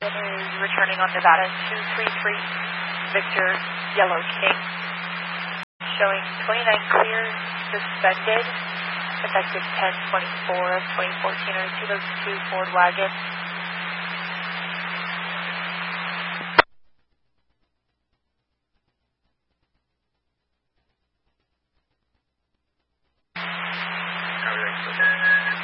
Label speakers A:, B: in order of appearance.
A: is returning on Nevada 233 Victor Yellow King, showing 29 clear, suspended, effective 10/24 of 2014 on a 202 Ford wagon.